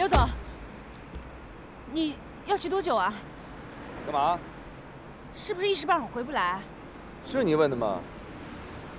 刘总，你要去多久啊？ 干嘛？ 是不是一时半会儿回不来？ 是你问的吗？